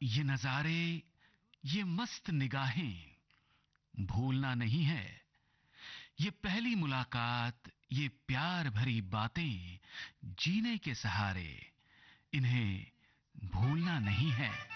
ये नजारे, ये मस्त निगाहें भूलना नहीं है। ये पहली मुलाकात, ये प्यार भरी बातें जीने के सहारे, इन्हें भूलना नहीं है।